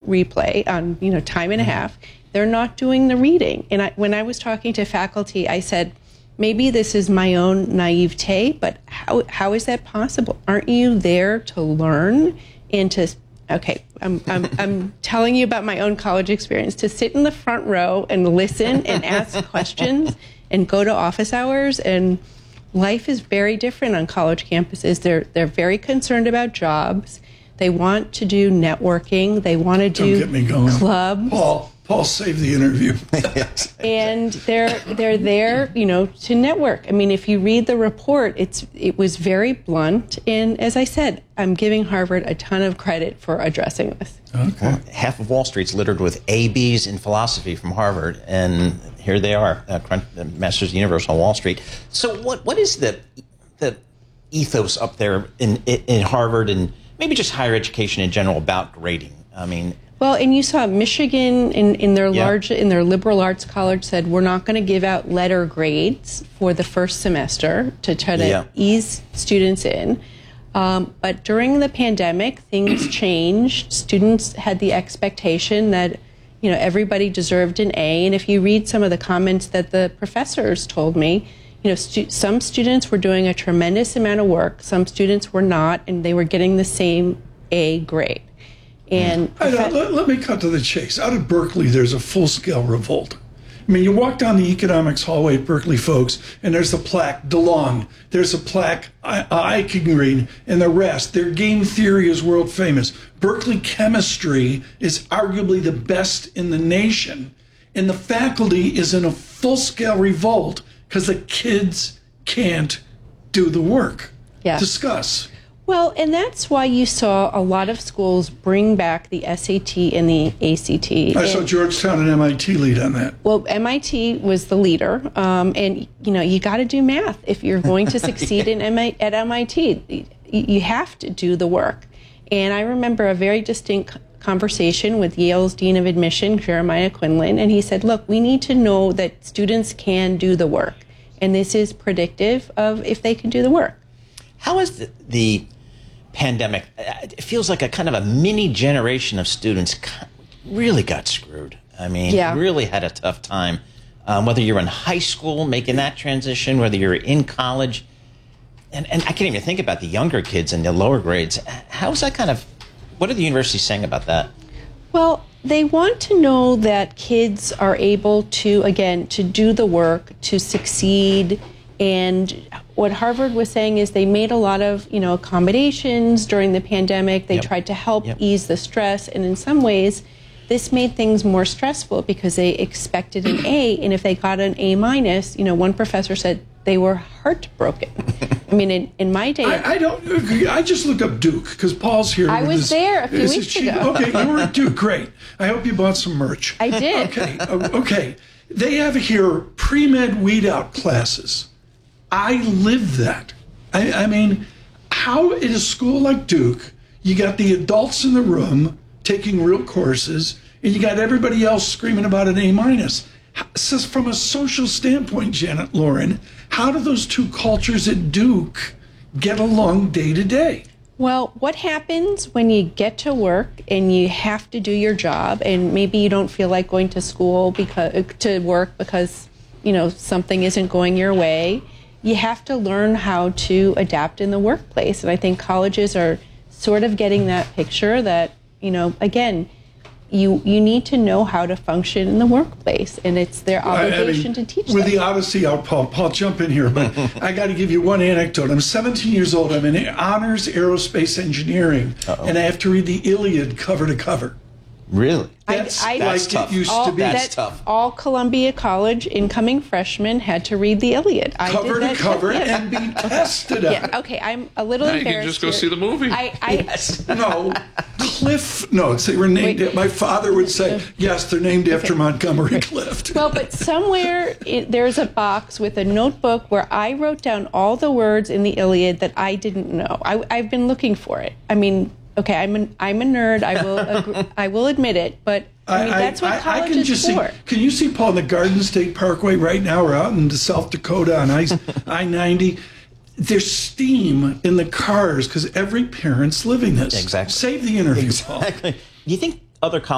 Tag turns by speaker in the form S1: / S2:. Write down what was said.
S1: replay on, time and a half. They're not doing the reading. And when I was talking to faculty, I said, maybe this is my own naivete, but how is that possible? Aren't you there to learn and to, okay, I'm telling you about my own college experience, to sit in the front row and listen and ask questions and go to office hours. And life is very different on college campuses. They're very concerned about jobs. They want to do networking. They want to do clubs.
S2: Paul, save the interview.
S1: And they're there, to network. I mean, if you read the report, it was very blunt. And as I said, I'm giving Harvard a ton of credit for addressing this.
S3: Okay. Well, half of Wall Street's littered with ABs in philosophy from Harvard, and here they are, Masters of the Universe on Wall Street. So what is the ethos up there in Harvard and maybe just higher education in general about grading? I mean,
S1: well, and you saw Michigan in their liberal arts college said, we're not going to give out letter grades for the first semester to try to ease students in. But during the pandemic, things changed. Students had the expectation that, everybody deserved an A. And if you read some of the comments that the professors told me, some students were doing a tremendous amount of work. Some students were not, and they were getting the same A grade. And
S2: let me cut to the chase. Out of Berkeley, there's a full-scale revolt. I mean, you walk down the economics hallway at Berkeley, folks, and there's a plaque, DeLong. There's a plaque, I can read, and the rest. Their game theory is world famous. Berkeley chemistry is arguably the best in the nation, and the faculty is in a full-scale revolt because the kids can't do the work.
S1: Yeah.
S2: Discuss.
S1: Well, and that's why you saw a lot of schools bring back the SAT and the ACT.
S2: I saw Georgetown and MIT lead on that.
S1: Well, MIT was the leader, and you got to do math if you're going to succeed at MIT. You have to do the work. And I remember a very distinct conversation with Yale's Dean of Admission, Jeremiah Quinlan, and he said, look, we need to know that students can do the work, and this is predictive of if they can do the work.
S3: How is the pandemic, it feels like a kind of a mini generation of students really got screwed. I mean, really had a tough time. Whether you're in high school making that transition, whether you're in college, and I can't even think about the younger kids in the lower grades. How's that what are the universities saying about that?
S1: Well, they want to know that kids are able to, again, to do the work, to succeed. And what Harvard was saying is they made a lot of, accommodations during the pandemic. They tried to help ease the stress. And in some ways, this made things more stressful because they expected an A. And if they got an A minus, one professor said they were heartbroken. I mean, in my day...
S2: I don't agree. I just looked up Duke because Paul's here.
S1: I was there a few weeks ago.
S2: Okay, you were at Duke. Great. I hope you bought some merch.
S1: I did.
S2: Okay. They have here pre-med weed-out classes. I lived that. I mean, how in a school like Duke, you got the adults in the room taking real courses, and you got everybody else screaming about an A minus. So from a social standpoint, Janet Lauren, how do those two cultures at Duke get along day to day?
S1: Well, what happens when you get to work and you have to do your job, and maybe you don't feel like going to school to work because something isn't going your way? You have to learn how to adapt in the workplace. And I think colleges are sort of getting that picture that, again, you need to know how to function in the workplace. And it's their obligation to teach
S2: with
S1: them.
S2: The Odyssey out, Paul, jump in here. But I got to give you one anecdote. I'm 17 years old. I'm in honors aerospace engineering. And I have to read the Iliad cover to cover.
S3: Really?
S2: That's
S3: tough.
S2: It used to be.
S3: That's tough.
S1: All Columbia College incoming freshmen had to read the Iliad.
S2: Cover to cover and be tested on.
S1: Yeah, okay, I'm a little embarrassed.
S4: You can just go see the movie.
S3: Yes.
S2: No, Cliff Notes. They were named. My father would say, yes, they're named after Montgomery Clift.
S1: Well, but somewhere there's a box with a notebook where I wrote down all the words in the Iliad that I didn't know. I've been looking for it. I mean, okay, I'm a nerd. I will admit it, but that's what college is for.
S2: Can you see, Paul, in the Garden State Parkway right now? We're out in South Dakota on I-90. There's steam in the cars because every parent's living this.
S3: Exactly.
S2: Save the interview, Paul.
S3: Exactly. Do you think other colleges